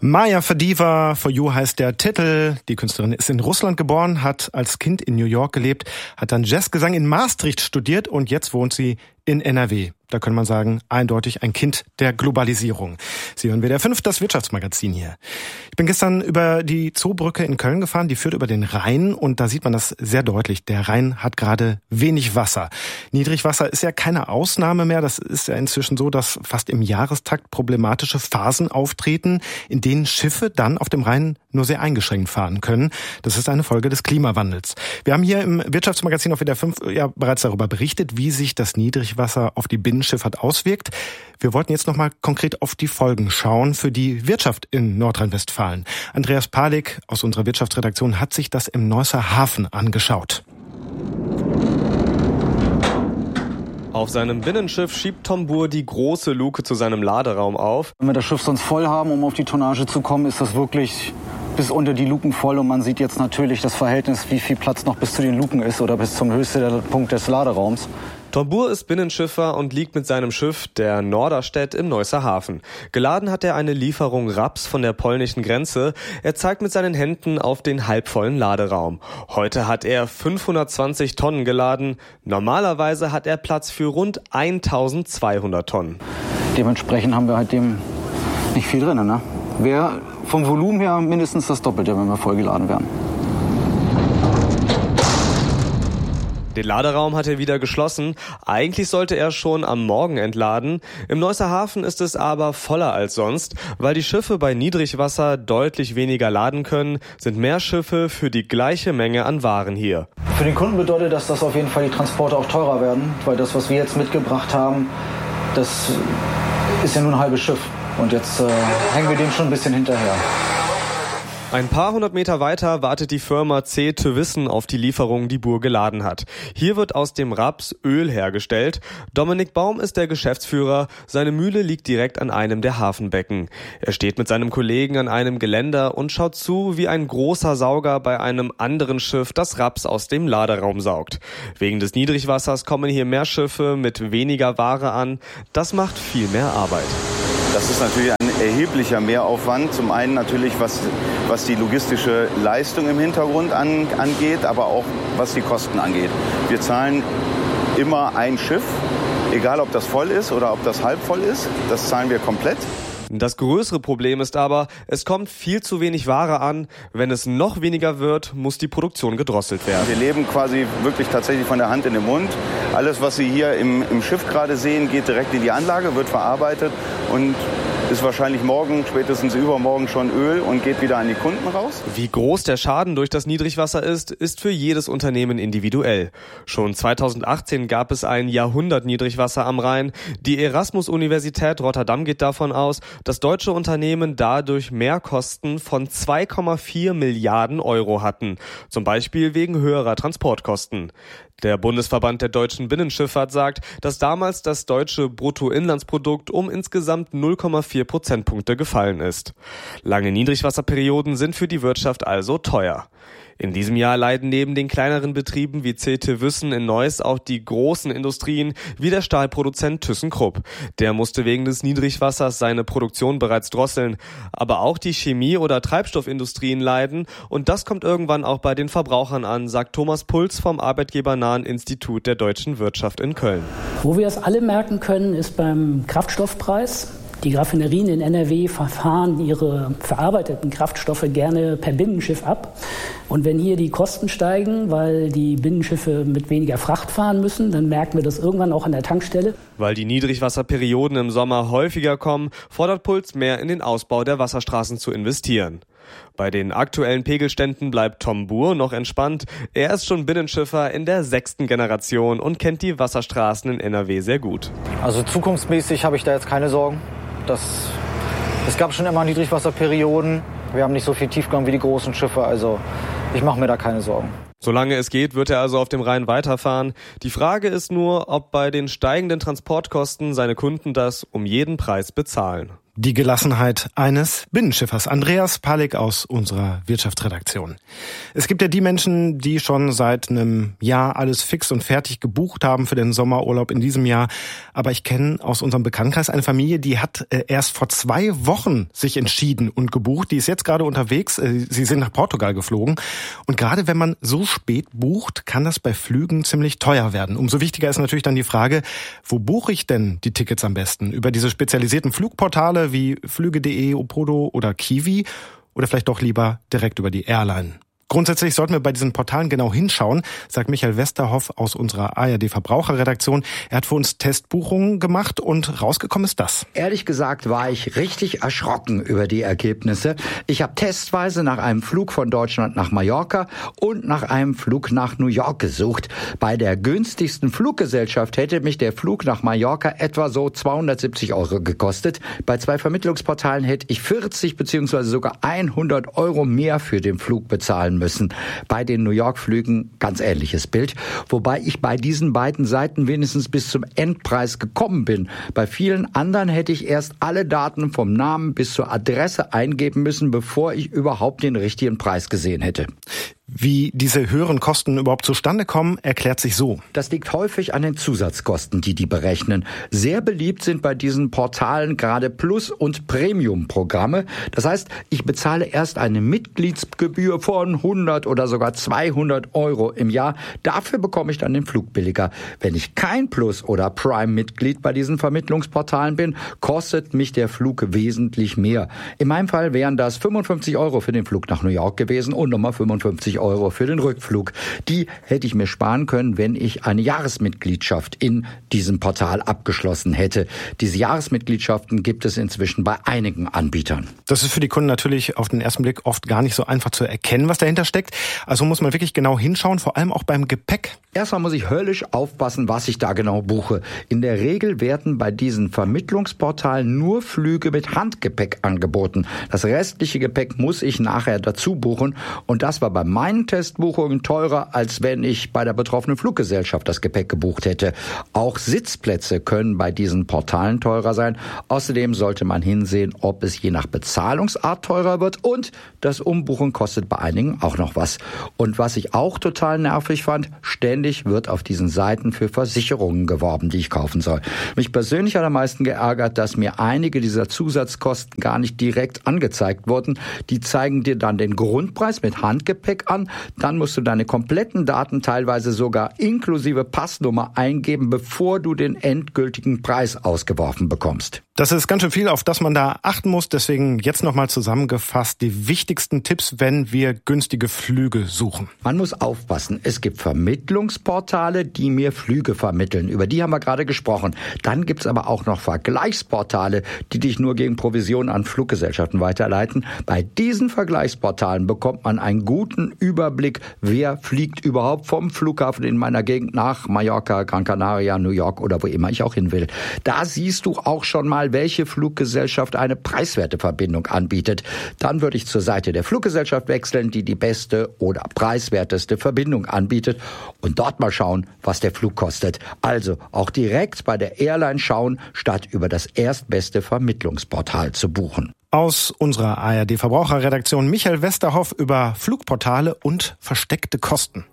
Maja Fadiva, For You heißt der Titel. Die Künstlerin ist in Russland geboren, hat als Kind in New York gelebt, hat dann Jazzgesang in Maastricht studiert und jetzt wohnt sie in NRW. Da kann man sagen, eindeutig ein Kind der Globalisierung. Sie hören WDR 5, das Wirtschaftsmagazin hier. Ich bin gestern über die Zoobrücke in Köln gefahren, die führt über den Rhein und da sieht man das sehr deutlich. Der Rhein hat gerade wenig Wasser. Niedrigwasser ist ja keine Ausnahme mehr. Das ist ja inzwischen so, dass fast im Jahrestakt problematische Phasen auftreten, in denen Schiffe dann auf dem Rhein nur sehr eingeschränkt fahren können. Das ist eine Folge des Klimawandels. Wir haben hier im Wirtschaftsmagazin auf WDR 5 ja bereits darüber berichtet, wie sich das Niedrigwasser auf die Binnenschifffahrt auswirkt. Wir wollten jetzt nochmal konkret auf die Folgen schauen für die Wirtschaft in Nordrhein-Westfalen. Andreas Palik aus unserer Wirtschaftsredaktion hat sich das im Neusser Hafen angeschaut. Auf seinem Binnenschiff schiebt Tom Buhr die große Luke zu seinem Laderaum auf. Wenn wir das Schiff sonst voll haben, um auf die Tonnage zu kommen, ist das wirklich bis unter die Luken voll. Und man sieht jetzt natürlich das Verhältnis, wie viel Platz noch bis zu den Luken ist oder bis zum höchsten Punkt des Laderaums. Tom Buhr ist Binnenschiffer und liegt mit seinem Schiff, der Norderstedt, im Neusser Hafen. Geladen hat er eine Lieferung Raps von der polnischen Grenze. Er zeigt mit seinen Händen auf den halbvollen Laderaum. Heute hat er 520 Tonnen geladen. Normalerweise hat er Platz für rund 1200 Tonnen. Dementsprechend haben wir halt dem nicht viel drin, ne? Wäre vom Volumen her mindestens das Doppelte, wenn wir vollgeladen wären. Den Laderaum hat er wieder geschlossen. Eigentlich sollte er schon am Morgen entladen. Im Neusser Hafen ist es aber voller als sonst. Weil die Schiffe bei Niedrigwasser deutlich weniger laden können, sind mehr Schiffe für die gleiche Menge an Waren hier. Für den Kunden bedeutet das, dass auf jeden Fall die Transporte auch teurer werden. Weil das, was wir jetzt mitgebracht haben, das ist ja nur ein halbes Schiff. Und jetzt hängen wir dem schon ein bisschen hinterher. Ein paar hundert Meter weiter wartet die Firma C. Wissen auf die Lieferung, die Buhr geladen hat. Hier wird aus dem Raps Öl hergestellt. Dominik Baum ist der Geschäftsführer. Seine Mühle liegt direkt an einem der Hafenbecken. Er steht mit seinem Kollegen an einem Geländer und schaut zu, wie ein großer Sauger bei einem anderen Schiff das Raps aus dem Laderaum saugt. Wegen des Niedrigwassers kommen hier mehr Schiffe mit weniger Ware an. Das macht viel mehr Arbeit. Das ist natürlich ein erheblicher Mehraufwand. Zum einen natürlich, was die logistische Leistung im Hintergrund angeht, aber auch was die Kosten angeht. Wir zahlen immer ein Schiff, egal ob das voll ist oder ob das halb voll ist. Das zahlen wir komplett. Das größere Problem ist aber, es kommt viel zu wenig Ware an. Wenn es noch weniger wird, muss die Produktion gedrosselt werden. Wir leben quasi wirklich tatsächlich von der Hand in den Mund. Alles, was Sie hier im Schiff gerade sehen, geht direkt in die Anlage, wird verarbeitet und ist wahrscheinlich morgen, spätestens übermorgen schon Öl und geht wieder an die Kunden raus. Wie groß der Schaden durch das Niedrigwasser ist für jedes Unternehmen individuell. Schon 2018 gab es ein Jahrhundert-Niedrigwasser am Rhein. Die Erasmus-Universität Rotterdam geht davon aus, dass deutsche Unternehmen dadurch Mehrkosten von 2,4 Milliarden Euro hatten. Zum Beispiel wegen höherer Transportkosten. Der Bundesverband der deutschen Binnenschifffahrt sagt, dass damals das deutsche Bruttoinlandsprodukt um insgesamt 0,4 Prozentpunkte gefallen ist. Lange Niedrigwasserperioden sind für die Wirtschaft also teuer. In diesem Jahr leiden neben den kleineren Betrieben wie C.T. Wissen in Neuss auch die großen Industrien wie der Stahlproduzent ThyssenKrupp. Der musste wegen des Niedrigwassers seine Produktion bereits drosseln. Aber auch die Chemie- oder Treibstoffindustrien leiden und das kommt irgendwann auch bei den Verbrauchern an, sagt Thomas Puls vom arbeitgebernahen Institut der deutschen Wirtschaft in Köln. Wo wir es alle merken können, ist beim Kraftstoffpreis. Die Raffinerien in NRW verfahren ihre verarbeiteten Kraftstoffe gerne per Binnenschiff ab. Und wenn hier die Kosten steigen, weil die Binnenschiffe mit weniger Fracht fahren müssen, dann merken wir das irgendwann auch an der Tankstelle. Weil die Niedrigwasserperioden im Sommer häufiger kommen, fordert Puls mehr in den Ausbau der Wasserstraßen zu investieren. Bei den aktuellen Pegelständen bleibt Tom Buhr noch entspannt. Er ist schon Binnenschiffer in der 6. Generation und kennt die Wasserstraßen in NRW sehr gut. Also zukunftsmäßig habe ich da jetzt keine Sorgen. Es gab schon immer Niedrigwasserperioden. Wir haben nicht so viel Tiefgang wie die großen Schiffe, also ich mache mir da keine Sorgen. Solange es geht, wird er also auf dem Rhein weiterfahren. Die Frage ist nur, ob bei den steigenden Transportkosten seine Kunden das um jeden Preis bezahlen. Die Gelassenheit eines Binnenschiffers. Andreas Palik aus unserer Wirtschaftsredaktion. Es gibt ja die Menschen, die schon seit einem Jahr alles fix und fertig gebucht haben für den Sommerurlaub in diesem Jahr. Aber ich kenne aus unserem Bekanntenkreis eine Familie, die hat erst vor 2 Wochen sich entschieden und gebucht. Die ist jetzt gerade unterwegs. Sie sind nach Portugal geflogen. Und gerade wenn man so spät bucht, kann das bei Flügen ziemlich teuer werden. Umso wichtiger ist natürlich dann die Frage, wo buche ich denn die Tickets am besten? Über diese spezialisierten Flugportale wie Flüge.de, Opodo oder Kiwi oder vielleicht doch lieber direkt über die Airline. Grundsätzlich sollten wir bei diesen Portalen genau hinschauen, sagt Michael Westerhoff aus unserer ARD-Verbraucherredaktion. Er hat für uns Testbuchungen gemacht und rausgekommen ist das. Ehrlich gesagt war ich richtig erschrocken über die Ergebnisse. Ich habe testweise nach einem Flug von Deutschland nach Mallorca und nach einem Flug nach New York gesucht. Bei der günstigsten Fluggesellschaft hätte mich der Flug nach Mallorca etwa so 270 € gekostet. Bei 2 Vermittlungsportalen hätte ich 40 bzw. sogar 100 € mehr für den Flug bezahlen müssen. Bei den New York-Flügen ganz ähnliches Bild, wobei ich bei diesen beiden Seiten wenigstens bis zum Endpreis gekommen bin. Bei vielen anderen hätte ich erst alle Daten vom Namen bis zur Adresse eingeben müssen, bevor ich überhaupt den richtigen Preis gesehen hätte. Wie diese höheren Kosten überhaupt zustande kommen, erklärt sich so. Das liegt häufig an den Zusatzkosten, die berechnen. Sehr beliebt sind bei diesen Portalen gerade Plus- und Premium-Programme. Das heißt, ich bezahle erst eine Mitgliedsgebühr von 100 oder sogar 200 € im Jahr. Dafür bekomme ich dann den Flug billiger. Wenn ich kein Plus- oder Prime-Mitglied bei diesen Vermittlungsportalen bin, kostet mich der Flug wesentlich mehr. In meinem Fall wären das 55 € für den Flug nach New York gewesen und nochmal 55 € für den Rückflug. Die hätte ich mir sparen können, wenn ich eine Jahresmitgliedschaft in diesem Portal abgeschlossen hätte. Diese Jahresmitgliedschaften gibt es inzwischen bei einigen Anbietern. Das ist für die Kunden natürlich auf den ersten Blick oft gar nicht so einfach zu erkennen, was dahinter steckt. Also muss man wirklich genau hinschauen, vor allem auch beim Gepäck. Erstmal muss ich höllisch aufpassen, was ich da genau buche. In der Regel werden bei diesen Vermittlungsportalen nur Flüge mit Handgepäck angeboten. Das restliche Gepäck muss ich nachher dazu buchen und das war bei meinen Testbuchungen teurer, als wenn ich bei der betroffenen Fluggesellschaft das Gepäck gebucht hätte. Auch Sitzplätze können bei diesen Portalen teurer sein. Außerdem sollte man hinsehen, ob es je nach Bezahlungsart teurer wird und das Umbuchen kostet bei einigen auch noch was. Und was ich auch total nervig fand, ständig wird auf diesen Seiten für Versicherungen geworben, die ich kaufen soll. Mich persönlich hat am meisten geärgert, dass mir einige dieser Zusatzkosten gar nicht direkt angezeigt wurden. Die zeigen dir dann den Grundpreis mit Handgepäck an, dann musst du deine kompletten Daten teilweise sogar inklusive Passnummer eingeben, bevor du den endgültigen Preis ausgeworfen bekommst. Das ist ganz schön viel, auf das man da achten muss. Deswegen jetzt nochmal zusammengefasst die wichtigsten Tipps, wenn wir günstige Flüge suchen. Man muss aufpassen. Es gibt Vermittlungsportale, die mir Flüge vermitteln. Über die haben wir gerade gesprochen. Dann gibt's aber auch noch Vergleichsportale, die dich nur gegen Provision an Fluggesellschaften weiterleiten. Bei diesen Vergleichsportalen bekommt man einen guten Überblick, wer fliegt überhaupt vom Flughafen in meiner Gegend nach Mallorca, Gran Canaria, New York oder wo immer ich auch hin will. Da siehst du auch schon mal, welche Fluggesellschaft eine preiswerte Verbindung anbietet. Dann würde ich zur Seite der Fluggesellschaft wechseln, die die beste oder preiswerteste Verbindung anbietet und dort mal schauen, was der Flug kostet. Also auch direkt bei der Airline schauen, statt über das erstbeste Vermittlungsportal zu buchen. Aus unserer ARD-Verbraucherredaktion Michael Westerhoff über Flugportale und versteckte Kosten.